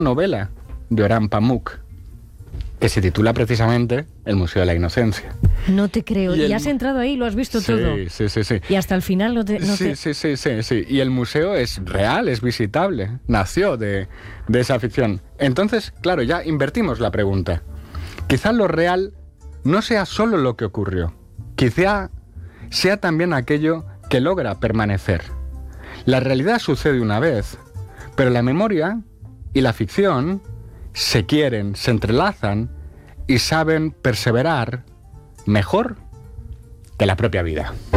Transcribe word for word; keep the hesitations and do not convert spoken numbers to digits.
novela de Orhan Pamuk, que se titula precisamente El Museo de la Inocencia. No te creo. Y, el... ¿Y has entrado ahí? ¿Lo has visto sí, todo? Sí, sí, sí. Y hasta el final no te... No sí, te... sí, sí, sí, sí. Y el museo es real, es visitable. Nació de, de esa ficción. Entonces, claro, ya invertimos la pregunta. Quizá lo real no sea solo lo que ocurrió. Quizá sea también aquello que logra permanecer. La realidad sucede una vez, pero la memoria y la ficción se quieren, se entrelazan y saben perseverar mejor que la propia vida.